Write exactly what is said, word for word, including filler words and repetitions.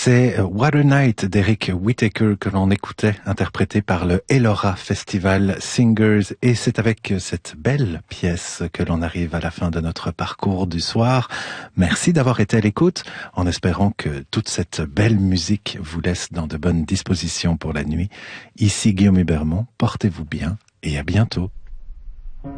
C'est What a Night d'Eric Whittaker que l'on écoutait, interprété par le Elora Festival Singers. Et c'est avec cette belle pièce que l'on arrive à la fin de notre parcours du soir. Merci d'avoir été à l'écoute, en espérant que toute cette belle musique vous laisse dans de bonnes dispositions pour la nuit. Ici Guillaume Hubermont, portez-vous bien et à bientôt.